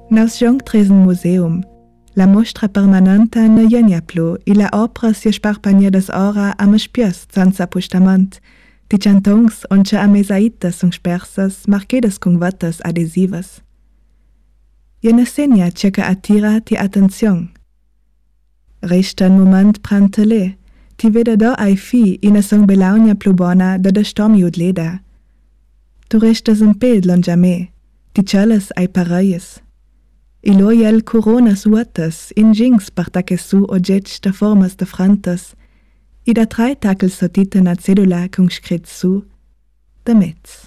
Naus Jongtresen Museum, la mostra permanente ne jenia plu e la opera si sparpagnedas ora am spies senza apostament. Die chantons und a mesaitas sunt spersas, marquedas con vatas adhesivas. Jena segna che attira ti attenzion. Resta un moment prantele, ti vede do ai fi ina son belaunia plu bona da stormi ud leda. Tu restas un ped longiame, ti celas ai pareies. I loiel coronas uatas in jings partaque su oggetg de formas de frantas, I da 3 takel sotita na cedula con scrit su, de metz.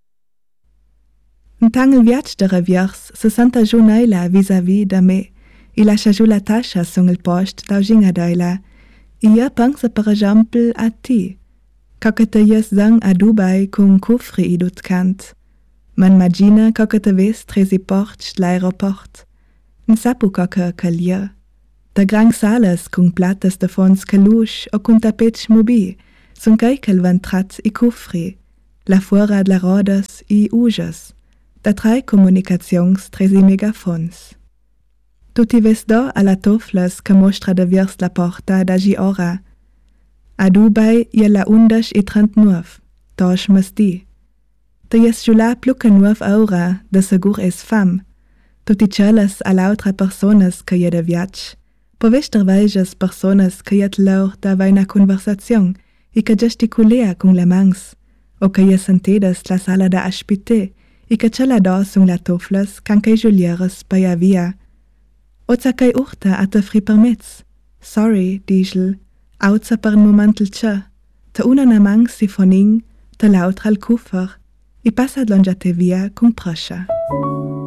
Un tangel viatg de reviers se senta jonaila vis-à-vis de me, I lascia giù la tascia son il post da ginga daila, I ja pensa per esempio a ti, che te jes sang a Dubai con cofri idut cant. Man imagina che te ves tresi ports l'aeroport, n sapu che lia. Da gran salas con platas de fons calush o con tapets mobi, son caical ventrats I cofri, la fuora de la rodas I ujas, da 3 comunicacions tresi megafons. Tutti ves do alla toflas che mostra de viers la porta da ora. A Dubai la 11:39, tosh masti. Te jes giula pluca 9 ora, de segur es fam. Tutti celas a l'altra personas che je de viatg. Povester veges personas che jet leur da vaina conversazion I che gesticulea con le mans, o che je sentedas la sala da aspite I che cela do sun la toflas can che julieres paia via. Oza kai urta a te fri permetz. Sorry, digel, auza per un momentel ce. Te una na mang si foning, te l'autra al kuffer. I passa longia te via con prascia.